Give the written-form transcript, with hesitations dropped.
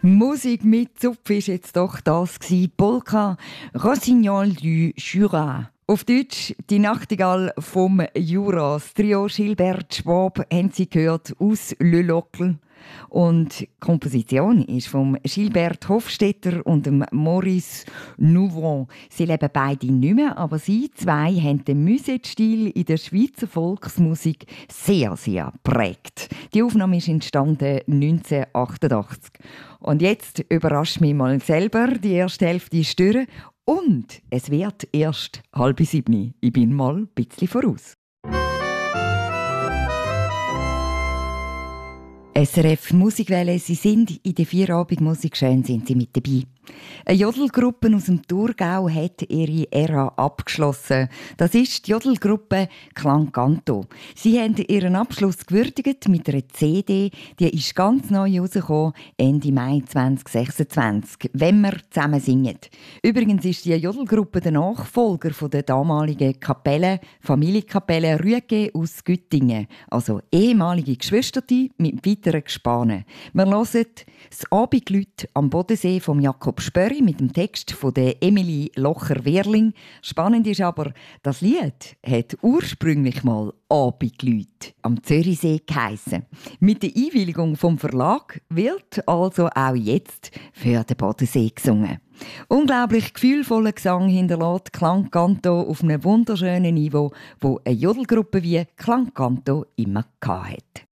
Musik mit Zupf ist jetzt doch das gsi. Polka Rossignol du Jura. Auf Deutsch «Die Nachtigall vom Jura». Das Trio Gilbert Schwab haben Sie gehört aus Le Locle. Und die Komposition ist von Gilbert Hofstetter und dem Maurice Nouvron. Sie leben beide nicht mehr, aber sie zwei haben den Musikstil in der Schweizer Volksmusik sehr, sehr geprägt. Die Aufnahme ist entstanden 1988. Und jetzt überrascht mich mal selber, die erste Hälfte ist durch und es wird erst 6:30. Ich bin mal ein bisschen voraus. SRF Musikwelle, Sie sind in der Vierabendmusik, schön sind Sie mit dabei. Eine Jodelgruppe aus dem Thurgau hat ihre Ära abgeschlossen. Das ist die Jodelgruppe Klankanto. Sie haben ihren Abschluss gewürdigt mit einer CD, die ist ganz neu rausgekommen, Ende Mai 2026, «Wenn wir zusammen singen». Übrigens ist die Jodelgruppe der Nachfolger von der damaligen Kapelle, Familienkapelle Rüegge aus Güttingen, also ehemalige Geschwister mit weiteren Gespanen. Wir hören «Das Abendglüt am Bodensee» von Jakob Spörri mit dem Text von der Emilie Locher-Wehrling. Spannend ist aber, das Lied hat ursprünglich mal «Abendglüt am Zürichsee» geheissen. Mit der Einwilligung vom Verlag wird also auch jetzt für den Bodensee gesungen. Unglaublich gefühlvoller Gesang hinterlässt Klankanto auf einem wunderschönen Niveau, wo eine Jodelgruppe wie Klankanto immer hatte.